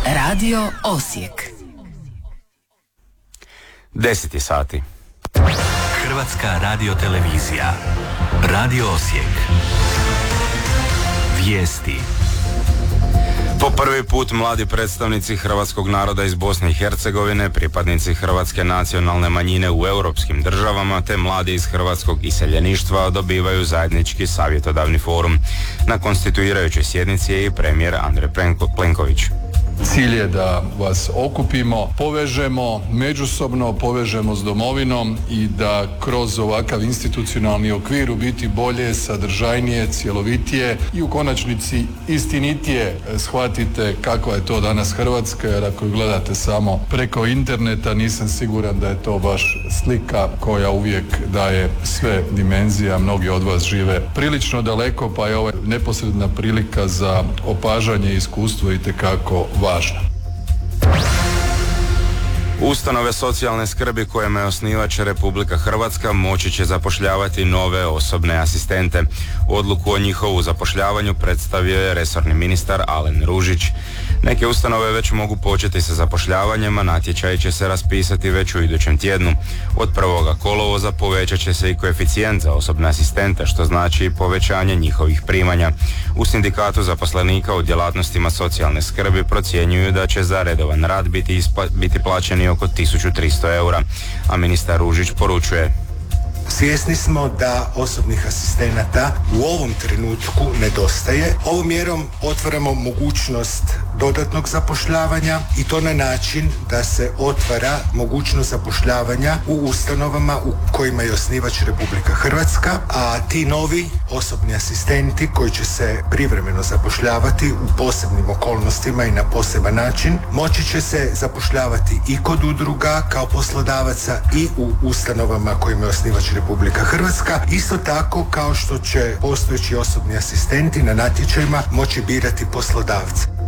Radio Osijek. 10 sati. Hrvatska radiotelevizija. Radio Osijek. Vijesti. Po prvi put mladi predstavnici hrvatskog naroda iz Bosne i Hercegovine, pripadnici hrvatske nacionalne manjine u europskim državama te mladi iz hrvatskog iseljeništva dobivaju zajednički savjetodavni forum. Na konstituirajućoj sjednici je i premijer Andrej Plenković. Cilj je da vas okupimo, povežemo, međusobno povežemo s domovinom i da kroz ovakav institucionalni okvir u biti bolje, sadržajnije, cjelovitije i u konačnici istinitije shvatite kakva je to danas Hrvatska, jer ako gledate samo preko interneta nisam siguran da je to baš slika koja uvijek daje sve dimenzije, a mnogi od vas žive prilično daleko, pa je ovo neposredna prilika za opažanje i iskustvo itekako važno. Ustanove socijalne skrbi kojima je osnivač Republika Hrvatska moći će zapošljavati nove osobne asistente. Odluku o njihovu zapošljavanju predstavio je resorni ministar Alen Ružić. Neke ustanove već mogu početi sa zapošljavanjem, a natječaj će se raspisati već u idućem tjednu. Od 1. kolovoza povećat će se i koeficijent za osobne asistente, što znači i povećanje njihovih primanja. U sindikatu zaposlenika u djelatnostima socijalne skrbi procjenjuju da će za redovan rad biti plaćeni oko 1300 eura, a ministar Ružić poručuje: svjesni smo da osobnih asistenata u ovom trenutku nedostaje. Ovom mjerom otvaramo mogućnost dodatnog zapošljavanja i to na način da se otvara mogućnost zapošljavanja u ustanovama u kojima je osnivač Republika Hrvatska, a ti novi osobni asistenti koji će se privremeno zapošljavati u posebnim okolnostima i na poseban način moći će se zapošljavati i kod udruga kao poslodavaca i u ustanovama kojima je osnivač Republika Hrvatska, isto tako kao što će postojeći osobni asistenti na natječajima moći birati poslodavca.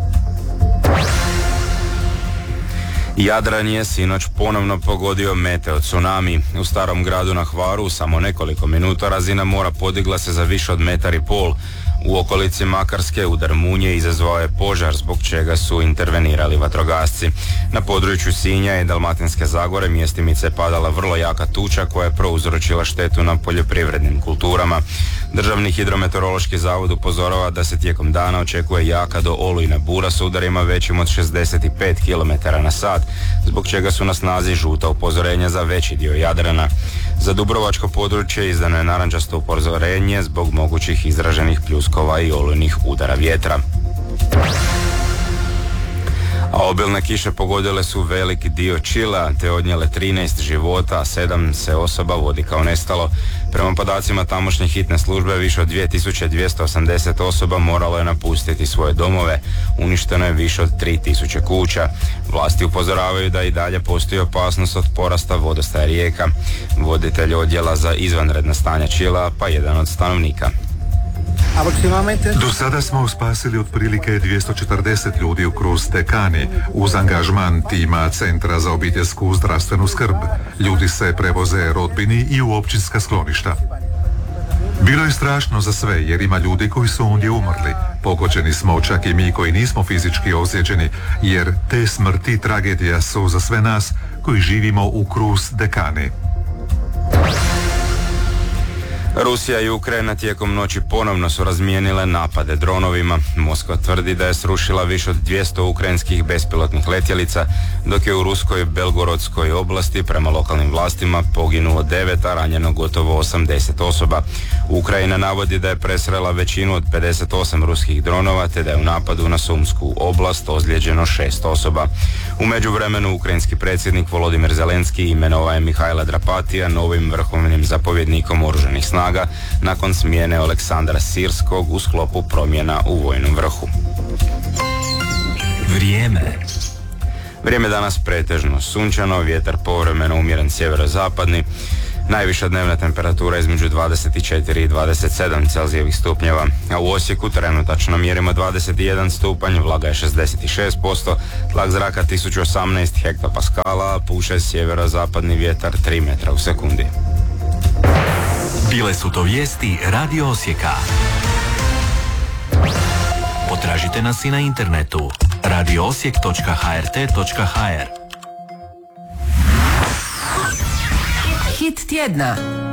Jadran je sinoć ponovno pogodio meteo tsunami. U Starom gradu na Hvaru u samo nekoliko minuta razina mora podigla se za više od 1,5 m. U okolici Makarske udar munje izazvao je požar, zbog čega su intervenirali vatrogasci. Na području Sinja i Dalmatinske Zagore mjestimice je padala vrlo jaka tuča koja je prouzročila štetu na poljoprivrednim kulturama. Državni hidrometeorološki zavod upozorava da se tijekom dana očekuje jaka do olujna bura s udarima većim od 65 km/h, zbog čega su na snazi žuta upozorenja za veći dio Jadrana. Za dubrovačko područje izdano je narančasto upozorenje zbog mogućih izraženih pljuskova i olujnih udara vjetra. A obilne kiše pogodile su veliki dio Čilea te odnijele 13 života, a 7 se osoba vodi kao nestalo. Prema podacima tamošnje hitne službe više od 2280 osoba moralo je napustiti svoje domove, uništeno je više od 3000 kuća. Vlasti upozoravaju da i dalje postoji opasnost od porasta vodostaja rijeka. Voditelj odjela za izvanredna stanja Čilea pa jedan od stanovnika. Do sada smo spasili otprilike 240 ljudi u Cruz de Cani uz angažman tima Centra za obiteljsku zdravstvenu skrb. Ljudi se prevoze rodbini i u općinska skloništa. Bilo je strašno za sve jer ima ljudi koji su ondje umrli. Pogođeni smo čak i mi koji nismo fizički ozlijeđeni, jer te smrti i tragedija su za sve nas koji živimo u Cruz de Cani. Rusija i Ukrajina tijekom noći ponovno su razmijenile napade dronovima. Moskva tvrdi da je srušila više od 200 ukrajinskih bespilotnih letjelica, dok je u ruskoj Belgorodskoj oblasti prema lokalnim vlastima poginulo 9, a ranjeno gotovo 80 osoba. Ukrajina navodi da je presrela većinu od 58 ruskih dronova, te da je u napadu na Sumsku oblast ozlijeđeno 6 osoba. U međuvremenu ukrajinski predsjednik Volodimir Zelenski imenovao je Mihajla Drapatija novim vrhovnim zapovjednikom oružanih snaga nakon smjene Aleksandra Sirskog u sklopu promjena u vojnom vrhu. Vrijeme danas pretežno sunčano, vjetar povremeno umjeren sjeverozapadni. Najviša dnevna temperatura između 24 i 27 Celzijevih stupnjeva, a u Osijeku trenutačno mjerimo 21 stupanj, vlaga je 66%, tlak zraka 1018 hektopaskala, a puše sjeverozapadni vjetar 3 metra u sekundi. Bile su to vijesti Radio Osijeka. Potražite nas i na internetu radioosijek.hrt.hr. Hit tjedna.